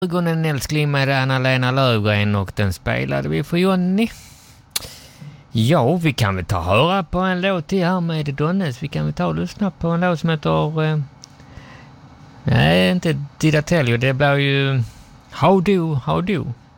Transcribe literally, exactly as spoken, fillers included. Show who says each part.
Speaker 1: Ögonen älskling med Anna-Lena Löfgren och den spelade vi för Jonny. Ja, vi kan väl ta och höra på en låt till här med Donnes. Vi kan väl ta och lyssna på en låt som heter... Eh, nej, inte Did I Tell You. Det blir ju How Do, How Do.